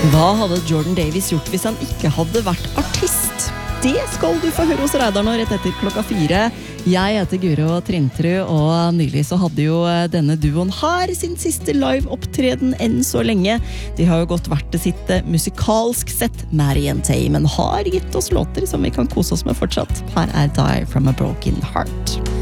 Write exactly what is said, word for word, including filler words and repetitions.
Hva hadde Jordan Davis gjort hvis han ikke hadde vært artist? Det skal du få høre hos Reidar nå rett etter klokka fire. Jeg heter Guro Trintrud, og nylig så hadde jo denne duoen her sin siste live-opptreden enn så lenge. De har jo gått hvert til sitt musikalsk sett, Maddie and Tay, men har gitt oss låter som vi kan kose oss med fortsatt. Her er Die From A Broken Heart.